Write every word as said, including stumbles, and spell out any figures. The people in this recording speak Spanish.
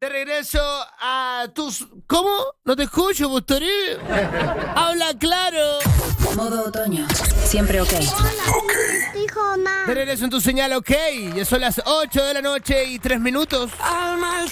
De regreso a tus... ¿Cómo? No te escucho, Bustori. Habla claro. Modo otoño. Siempre ok. Ok. De regreso en tu señal, ok. Ya son las ocho de la noche y tres minutos. Al mal